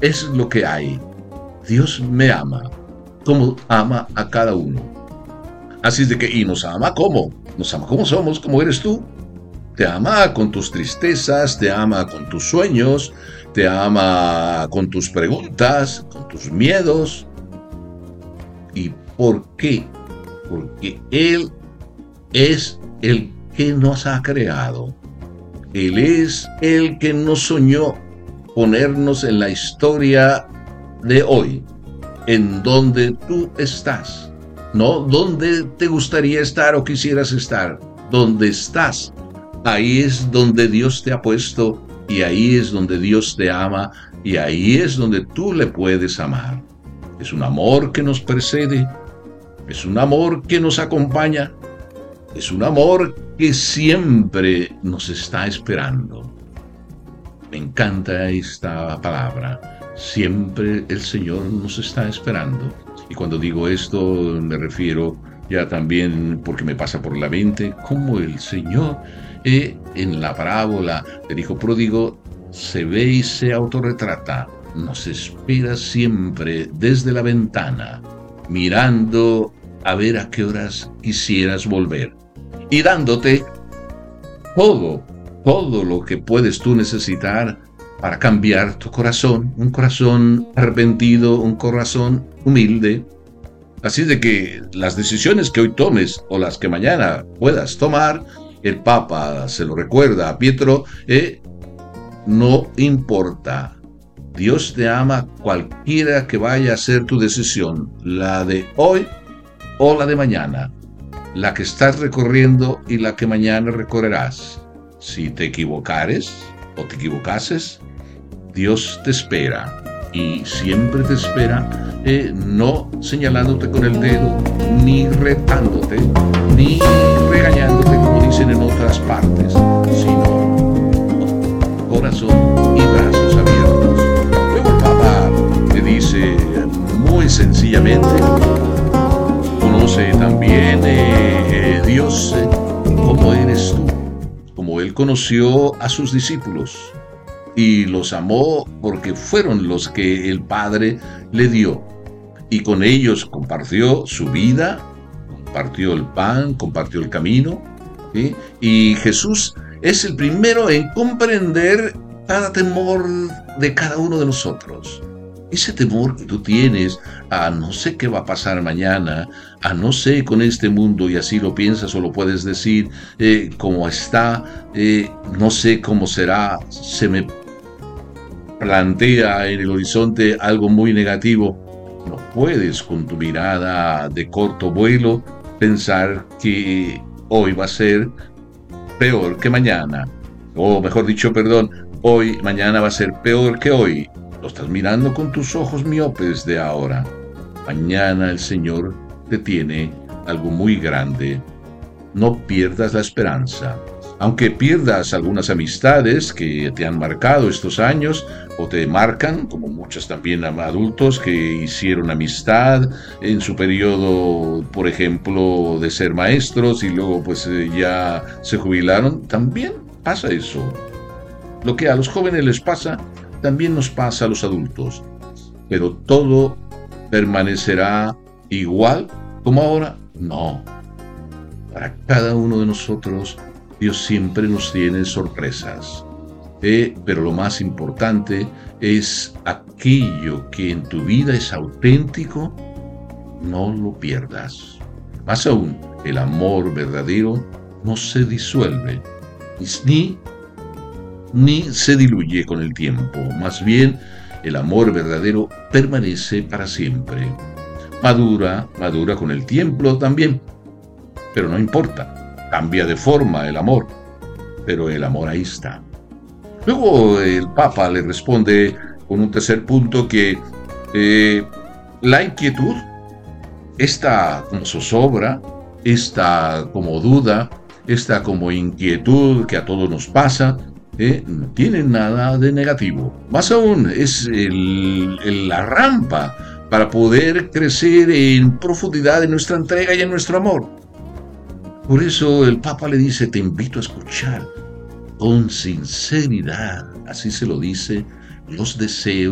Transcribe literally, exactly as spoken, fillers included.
es lo que hay. Dios me ama, como ama a cada uno. Así es de que, y nos ama como, nos ama como somos, como eres tú. Te ama con tus tristezas, te ama con tus sueños, te ama con tus preguntas, con tus miedos. ¿Y por qué? Porque Él es el que nos ha creado. Él es el que nos soñó ponernos en la historia de hoy, en donde tú estás, no donde te gustaría estar o quisieras estar, donde estás. Ahí es donde Dios te ha puesto y ahí es donde Dios te ama y ahí es donde tú le puedes amar. Es un amor que nos precede, es un amor que nos acompaña, es un amor que siempre nos está esperando. Me encanta esta palabra. Siempre el Señor nos está esperando. Y cuando digo esto me refiero ya también porque me pasa por la mente cómo el Señor eh, en la parábola del hijo pródigo se ve y se autorretrata. Nos espera siempre desde la ventana, mirando a ver a qué horas quisieras volver y dándote todo, todo lo que puedes tú necesitar para cambiar tu corazón, un corazón arrepentido, un corazón humilde. Así de que las decisiones que hoy tomes o las que mañana puedas tomar, el Papa se lo recuerda a Pietro, eh, no importa. Dios te ama cualquiera que vaya a ser tu decisión, la de hoy o la de mañana, la que estás recorriendo y la que mañana recorrerás. Si te equivocares o te equivocases, Dios te espera y siempre te espera, eh, no señalándote con el dedo, ni retándote, ni regañándote como dicen en otras partes, sino corazón y brazos abiertos. Luego el Papa te dice muy sencillamente, conoce también eh, eh, Dios eh, como eres tú, como Él conoció a sus discípulos y los amó porque fueron los que el Padre le dio y con ellos compartió su vida, compartió el pan, compartió el camino, ¿sí? Y Jesús es el primero en comprender cada temor de cada uno de nosotros. Ese temor que tú tienes a no sé qué va a pasar mañana, a no sé con este mundo, y así lo piensas o lo puedes decir, eh, como está, eh, no sé cómo será, se me plantea en el horizonte algo muy negativo. No puedes con tu mirada de corto vuelo pensar que hoy va a ser peor que mañana, o mejor dicho, perdón, hoy, mañana va a ser peor que hoy. Lo estás mirando con tus ojos miopes de ahora. Mañana el Señor te tiene algo muy grande. No pierdas la esperanza. Aunque pierdas algunas amistades que te han marcado estos años o te marcan, como muchos también adultos que hicieron amistad en su periodo, por ejemplo, de ser maestros y luego pues ya se jubilaron, también pasa eso. Lo que a los jóvenes les pasa, también nos pasa a los adultos, pero todo permanecerá igual como ahora. No, para cada uno de nosotros Dios siempre nos tiene sorpresas, eh, pero lo más importante es aquello que en tu vida es auténtico, no lo pierdas. Más aún, el amor verdadero no se disuelve, ni ni se diluye con el tiempo. Más bien, el amor verdadero permanece para siempre. Madura, madura con el tiempo también, pero no importa, cambia de forma el amor, pero el amor ahí está. Luego el Papa le responde con un tercer punto que eh, la inquietud, esta como zozobra, esta como duda, esta como inquietud que a todos nos pasa, Eh, no tiene nada de negativo. Más aún, es el, el, la rampa para poder crecer en profundidad en nuestra entrega y en nuestro amor. Por eso el Papa le dice, te invito a escuchar con sinceridad, así se lo dice, los deseos